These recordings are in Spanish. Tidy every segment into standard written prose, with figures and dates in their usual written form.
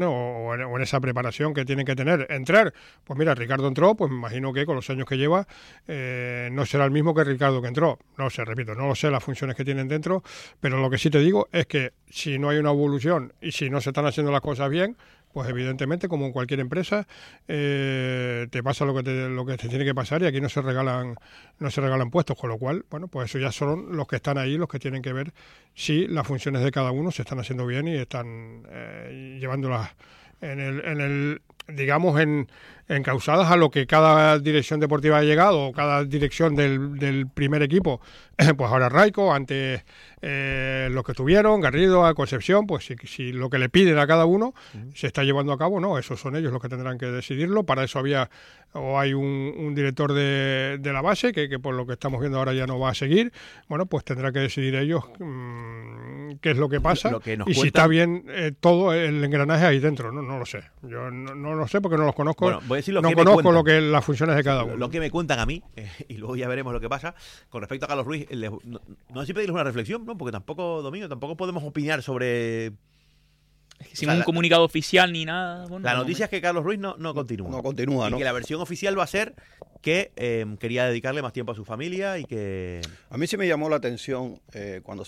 o en esa preparación que tienen que tener. Entrar, pues mira, Ricardo entró, pues me imagino que con los años que lleva no será el mismo que Ricardo que entró. No sé, repito, no lo sé las funciones que tienen dentro, pero lo que sí te digo es que si no hay una evolución y si no se están haciendo las cosas bien, pues evidentemente, como en cualquier empresa, te pasa lo que te tiene que pasar, y aquí no se regalan puestos, con lo cual, bueno, pues eso ya son los que están ahí, los que tienen que ver si las funciones de cada uno se están haciendo bien y están llevándolas digamos, encausadas a lo que cada dirección deportiva ha llegado, o cada dirección del primer equipo. Pues ahora Raico, antes los que estuvieron, Garrido, a Concepción, pues si lo que le piden a cada uno se está llevando a cabo, no, esos son ellos los que tendrán que decidirlo. Para eso hay un director de la base que por lo que estamos viendo ahora ya no va a seguir. Bueno, pues tendrá que decidir ellos qué es lo que pasa, y si está bien todo el engranaje ahí dentro. No lo sé, yo no lo sé porque no los conozco. Bueno, voy a decir no conozco las funciones de cada uno. Lo que me cuentan a mí, y luego ya veremos lo que pasa. Con respecto a Carlos Ruiz, no sé si pedirles una reflexión, ¿no? Porque tampoco podemos opinar sobre... Sin un comunicado oficial ni nada. Bueno, la noticia es que Carlos Ruiz no continúa. No continúa, ¿no? Y que la versión oficial va a ser que quería dedicarle más tiempo a su familia y que... A mí sí me llamó la atención cuando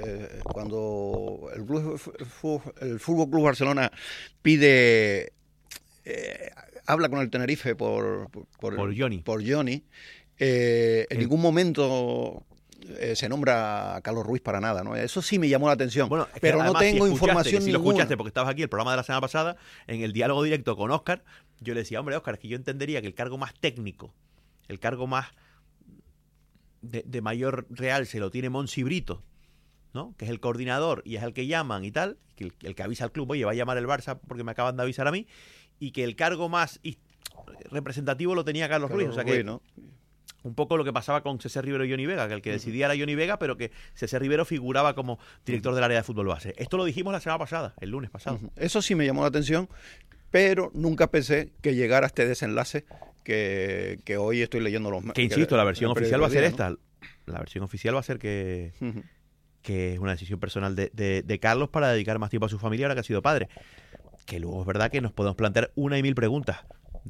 el Fútbol Club Barcelona pide... habla con el Tenerife por Johnny. En ningún momento se nombra a Carlos Ruiz para nada, ¿no? Eso sí me llamó la atención. Bueno, pero además, no tengo información si lo ninguna. escuchaste porque estabas aquí el programa de la semana pasada, en el diálogo directo con Óscar, yo le decía, hombre, Óscar, es que yo entendería que el cargo más técnico, el cargo más de mayor real se lo tiene Monsi Brito, ¿no? Que es el coordinador y es el que llaman y tal, el que avisa al club, oye, va a llamar el Barça porque me acaban de avisar a mí, y que el cargo más representativo lo tenía Carlos Ruiz. O sea que, ¿no? Un poco lo que pasaba con César Rivero y Johnny Vega, que el que decidía era Johnny Vega, pero que César Rivero figuraba como director del área de fútbol base. Esto lo dijimos la semana pasada, el lunes pasado. Eso sí me llamó la atención, pero nunca pensé que llegara a este desenlace que hoy estoy leyendo los... Que insisto, la versión oficial va a ser esta. La versión oficial va a ser que es una decisión personal de Carlos para dedicar más tiempo a su familia ahora que ha sido padre. Que luego es verdad que nos podemos plantear 1.000 preguntas.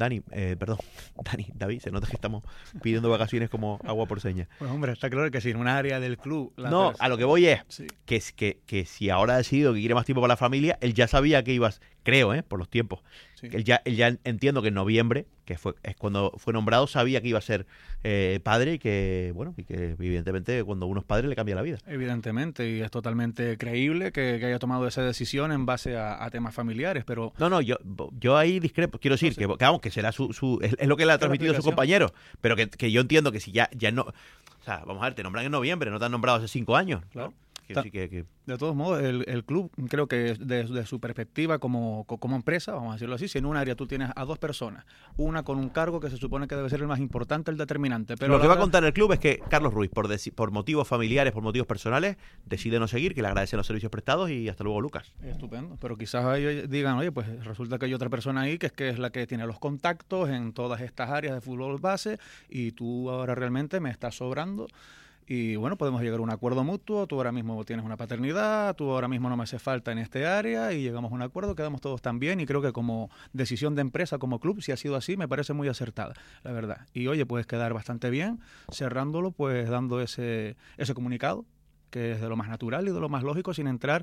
David, se nota que estamos pidiendo vacaciones como agua por señas. Pues hombre, está claro que si en un área del club... A lo que voy es que si ahora ha decidido que quiere más tiempo para la familia, él ya sabía que ibas, creo, por los tiempos. Sí. Él ya entiendo que en noviembre, es cuando fue nombrado, sabía que iba a ser padre y que evidentemente cuando uno es padre le cambia la vida. Evidentemente, y es totalmente creíble que haya tomado esa decisión en base a temas familiares, pero... No, yo ahí discrepo. Quiero decir que será es lo que le ha transmitido su compañero, pero que yo entiendo que si ya no... O sea, vamos a ver, te nombran en noviembre, no te han nombrado hace 5 años, ¿no? Claro. De todos modos, el club, creo que desde su perspectiva como empresa, vamos a decirlo así, si en un área tú tienes a 2 personas, una con un cargo que se supone que debe ser el más importante, el determinante. Pero lo que va a contar el club es que Carlos Ruiz, por motivos familiares, por motivos personales, decide no seguir, que le agradecen los servicios prestados y hasta luego, Lucas. Estupendo, pero quizás ellos digan, oye, pues resulta que hay otra persona ahí que es la que tiene los contactos en todas estas áreas de fútbol base y tú ahora realmente me estás sobrando. Y bueno, podemos llegar a un acuerdo mutuo, tú ahora mismo tienes una paternidad, tú ahora mismo no me hace falta en este área y llegamos a un acuerdo, quedamos todos tan bien y creo que como decisión de empresa, como club, si ha sido así, me parece muy acertada, la verdad. Y oye, puedes quedar bastante bien cerrándolo, pues dando ese comunicado, que es de lo más natural y de lo más lógico, sin entrar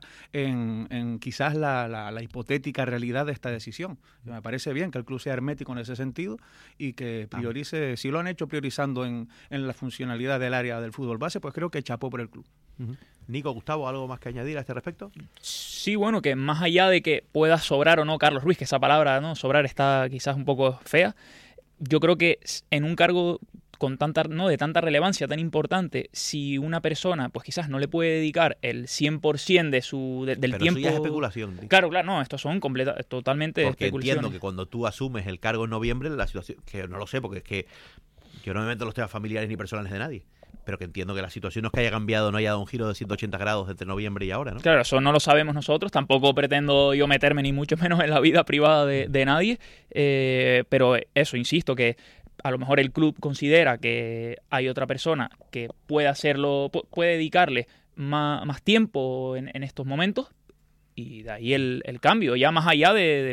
en quizás la hipotética realidad de esta decisión. Me parece bien que el club sea hermético en ese sentido y que priorice, si lo han hecho priorizando en la funcionalidad del área del fútbol base, pues creo que chapó por el club. Nico, Gustavo, ¿algo más que añadir a este respecto? Sí, bueno, que más allá de que pueda sobrar o no Carlos Ruiz, que esa palabra, ¿no? Sobrar está quizás un poco fea, yo creo que en un cargo de tanta relevancia, tan importante, si una persona pues quizás no le puede dedicar el 100% del pero tiempo... Eso ya es especulación. Claro, no, estos son totalmente porque especulaciones. Entiendo que cuando tú asumes el cargo en noviembre, la situación, que no lo sé, porque es que yo no me meto en los temas familiares ni personales de nadie, pero que entiendo que la situación no es que haya cambiado, no haya dado un giro de 180 grados entre noviembre y ahora, ¿no? Claro, eso no lo sabemos nosotros, tampoco pretendo yo meterme ni mucho menos en la vida privada de nadie, pero eso, insisto, que a lo mejor el club considera que hay otra persona que puede hacerlo, puede dedicarle más tiempo en estos momentos, Y de ahí el cambio, ya más allá de